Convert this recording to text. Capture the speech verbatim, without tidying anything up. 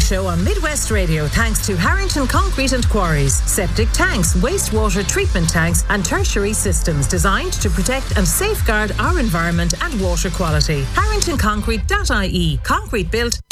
show on Midwest Radio thanks to Harrington Concrete and Quarries. Septic tanks, wastewater treatment tanks and tertiary systems designed to protect and safeguard our environment and water quality. harrington concrete dot I E. Concrete built,